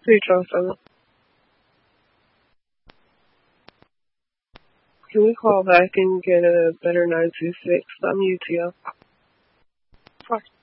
Hey, Johnson. Can we call back and get a better 926? I'm UTL.